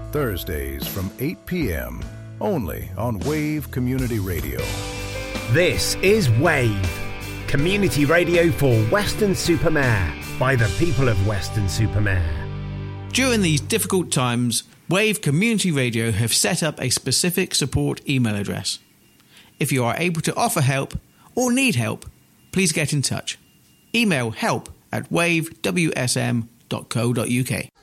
Thursdays from 8 p.m. only on Wave Community Radio. This is Wave, community radio for Weston-super-Mare by the people of Weston-super-Mare. During these difficult times, Wave Community Radio have set up a specific support email address. If you are able to offer help or need help, please get in touch. Email help@wavewsm.co.uk.